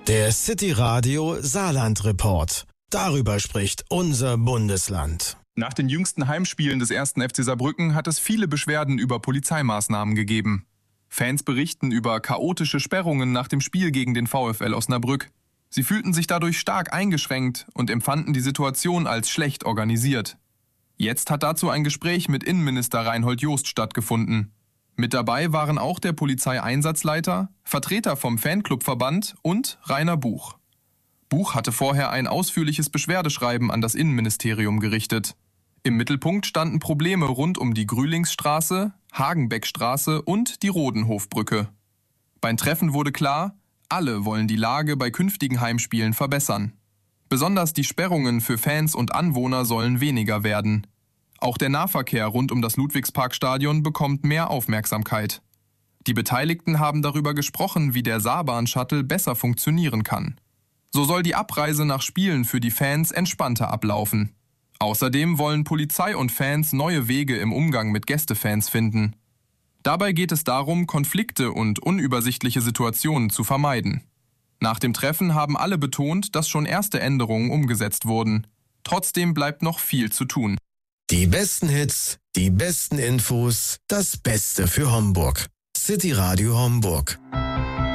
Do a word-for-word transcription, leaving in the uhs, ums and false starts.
Der City Radio Saarland Report. Darüber spricht unser Bundesland. Nach den jüngsten Heimspielen des ersten F C Saarbrücken hat es viele Beschwerden über Polizeimaßnahmen gegeben. Fans berichten über chaotische Sperrungen nach dem Spiel gegen den VfL Osnabrück. Sie fühlten sich dadurch stark eingeschränkt und empfanden die Situation als schlecht organisiert. Jetzt hat dazu ein Gespräch mit Innenminister Reinhold Jost stattgefunden. Mit dabei waren auch der Polizeieinsatzleiter, Vertreter vom Fanclubverband und Rainer Buch. Buch hatte vorher ein ausführliches Beschwerdeschreiben an das Innenministerium gerichtet. Im Mittelpunkt standen Probleme rund um die Grühlingsstraße, Hagenbeckstraße und die Rodenhofbrücke. Beim Treffen wurde klar, alle wollen die Lage bei künftigen Heimspielen verbessern. Besonders die Sperrungen für Fans und Anwohner sollen weniger werden. Auch der Nahverkehr rund um das Ludwigsparkstadion bekommt mehr Aufmerksamkeit. Die Beteiligten haben darüber gesprochen, wie der Saarbahn-Shuttle besser funktionieren kann. So soll die Abreise nach Spielen für die Fans entspannter ablaufen. Außerdem wollen Polizei und Fans neue Wege im Umgang mit Gästefans finden. Dabei geht es darum, Konflikte und unübersichtliche Situationen zu vermeiden. Nach dem Treffen haben alle betont, dass schon erste Änderungen umgesetzt wurden. Trotzdem bleibt noch viel zu tun. Die besten Hits, die besten Infos, das Beste für Homburg. City Radio Homburg.